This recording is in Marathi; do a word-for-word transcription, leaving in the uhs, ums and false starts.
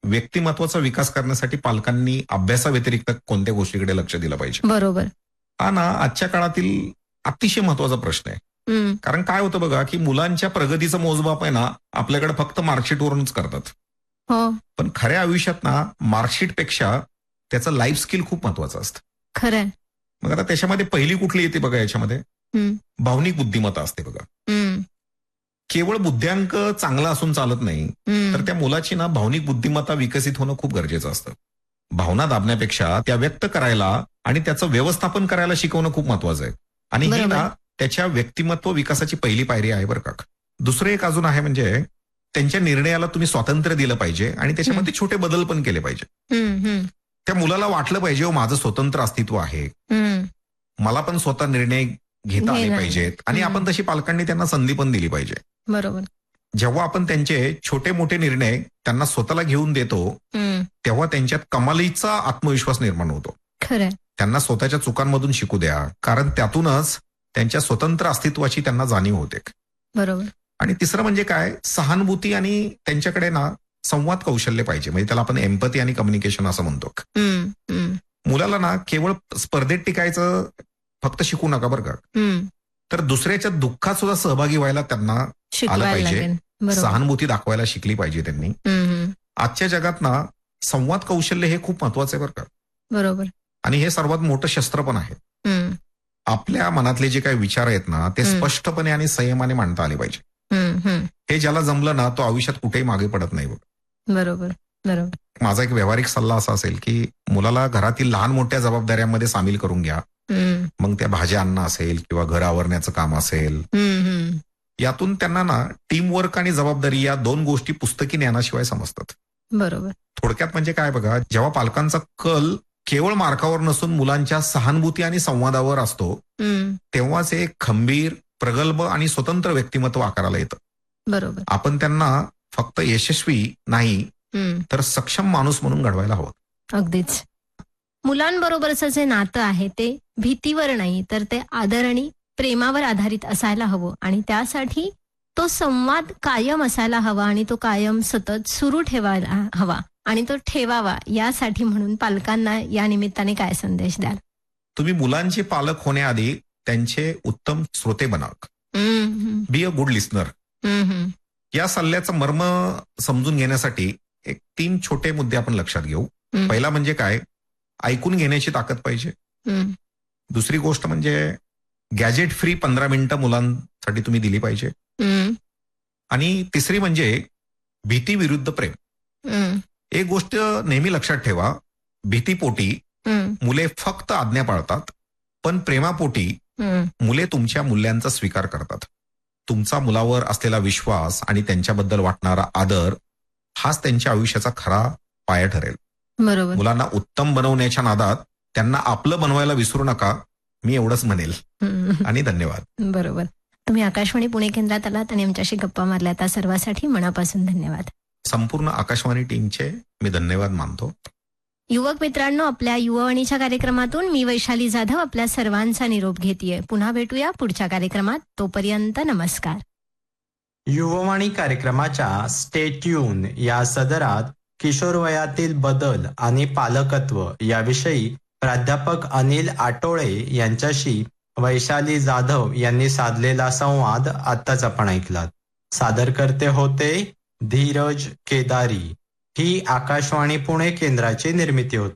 व्यक्तिमत्वाचा विकास करण्यासाठी पालकांनी अभ्यासाव्यतिरिक्त कोणत्या गोष्टीकडे लक्ष दिलं पाहिजे? बरोबर. हा ना आजच्या काळातील अतिशय महत्वाचा प्रश्न आहे. कारण काय होतं बघा की मुलांच्या प्रगतीचं मोजमाप आहे ना आपल्याकडे फक्त मार्कशीटवरूनच करतात. हो. पण खऱ्या आयुष्यात ना मार्कशीटपेक्षा त्याचं लाईफ स्किल खूप महत्वाचं असतं. खरंय. मग आता त्याच्यामध्ये पहिली कुठली येते बघा याच्यामध्ये? भावनिक बुद्धिमत्ता असते बघा. केवळ बुद्ध्यांक चांगला असून चालत नाही, तर त्या मुलाची ना भावनिक बुद्धिमत्ता विकसित होणं खूप गरजेचं असतं. भावना दाबण्यापेक्षा त्या व्यक्त करायला आणि त्याचं व्यवस्थापन करायला शिकवणं खूप महत्वाचं आहे. आणि ही ना त्याच्या व्यक्तिमत्व विकासाची पहिली पायरी आहे बरं का. दुसरं एक अजून आहे म्हणजे त्यांच्या निर्णयाला तुम्ही स्वातंत्र्य दिलं पाहिजे आणि त्याच्यामध्ये छोटे बदल पण केले पाहिजे. त्या मुलाला वाटलं पाहिजे हो माझं स्वतंत्र अस्तित्व आहे, मला पण स्वतः निर्णय घेता आले पाहिजेत आणि आपण तशी पालकांनी त्यांना संधी पण दिली पाहिजे. बरोबर. जेव्हा आपण त्यांचे छोटे मोठे निर्णय त्यांना स्वतःला घेऊन देतो तेव्हा त्यांच्यात कमालीचा आत्मविश्वास निर्माण होतो. खरं. त्यांना स्वतःच्या चुकांमधून शिकू द्या, कारण त्यातूनच त्यांच्या स्वतंत्र अस्तित्वाची त्यांना जाणीव होते. बरोबर. आणि तिसरं म्हणजे काय, सहानुभूती आणि त्यांच्याकडे ना संवाद कौशल्य पाहिजे. म्हणजे त्याला आपण एम्पथी आणि कम्युनिकेशन असं म्हणतो. मुलाला ना केवळ स्पर्धेत टिकायचं फक्त शिकू नका बरं का, तर दुसऱ्याच्या दुःखात सुद्धा सहभागी व्हायला त्यांना आलं पाहिजे. सहानुभूती दाखवायला शिकली पाहिजे त्यांनी. आजच्या जगात ना संवाद कौशल्य हे खूप महत्वाचं आहे बरं का. बरोबर. आणि हे सर्वात मोठं शस्त्र पण आहे. आपल्या मनातले जे काही विचार आहेत ना ते स्पष्टपणे आणि संयमाने मांडता आले पाहिजे. हे ज्याला जमलं ना तो आयुष्यात कुठेही मागे पडत नाही. बरोबर. बरोबर. माझा एक व्यावहारिक सल्ला असा असेल की मुलाला घरातील लहान मोठ्या जबाबदाऱ्यांमध्ये सामील करून घ्या. मग त्या भाज्या आणणं असेल किंवा घर आवरण्याचं काम असेल, यातून त्यांना ना टीमवर्क आणि जबाबदारी या दोन गोष्टी पुस्तकी ज्ञानाशिवाय समजतात. बरोबर. थोडक्यात म्हणजे काय बघा, जेव्हा पालकांचा कल केवळ मार्कावर नसून मुलांच्या सहानुभूती आणि संवादावर असतो तेव्हाच एक खंबीर, प्रगल्भ आणि स्वतंत्र व्यक्तिमत्व आकाराला येतं. बरोबर. आपण त्यांना फक्त यशस्वी नाही तर सक्षम माणूस म्हणून घडवायला हवं. अगदीच. मुलांबरोबरचं जे नातं आहे ते भीतीवर नाही तर ते आदर आणि प्रेमावर आधारित असायला हवं आणि त्यासाठी तो संवाद कायम असायला हवा आणि तो कायम सतत सुरू ठेवायला हवा आणि तो ठेवावा. यासाठी म्हणून पालकांना या निमित्ताने काय संदेश द्याल? तुम्ही मुलांचे पालक होण्याआधी त्यांचे उत्तम श्रोते बना. Be a good listener. या सल्ल्याचं मर्म समजून घेण्यासाठी एक तीन छोटे मुद्दे आपण लक्षात घेऊ. पहिला म्हणजे काय, ऐकून घेण्याची ताकद पाहिजे. दुसरी गोष्ट म्हणजे गॅजेट फ्री पंधरा मिनिटं मुलांसाठी तुम्ही दिली पाहिजे. आणि तिसरी म्हणजे भीती विरुद्ध प्रेम. एक गोष्ट नेहमी लक्षात ठेवा, भीतीपोटी मुले फक्त आज्ञा पाळतात, पण प्रेमापोटी मुले तुमच्या मूल्यांचा स्वीकार करतात. तुमचा मुलावर असलेला विश्वास आणि त्यांच्याबद्दल वाटणारा आदर हाच त्यांच्या आयुष्याचा खरा पाया ठरेल. बरोबर. मुलांना उत्तम बनवण्याच्या नादात त्यांना आपलं बनवायला विसरू नका, मी एवढंच म्हणेल. आणि धन्यवाद. बरोबर. तुम्ही आकाशवाणी पुणे केंद्रात आलात आणि आमच्याशी गप्पा मारल्या, त्या सर्वांसाठी मनापासून धन्यवाद. संपूर्ण आकाशवाणी टीमचे मी धन्यवाद मानतो. युवक मित्रांनो, आपल्या युवावाणीच्या कार्यक्रमातून मी वैशाली जाधव आपल्या सर्वांचा निरोप घेतेय. पुन्हा भेटूया पुढच्या कार्यक्रमात. तोपर्यंत नमस्कार. युववाणी कार्यक्रमाच्या स्टे ट्यून या सदरात किशोरवयातील बदल आणि पालकत्व याविषयी प्राध्यापक अनिल आटोळे यांच्याशी वैशाली जाधव यांनी साधलेला संवाद आत्ताच आपण ऐकलात. सादरकर्ते होते धीरज केदारी. ही आकाशवाणी पुणे केंद्राची निर्मिती होती.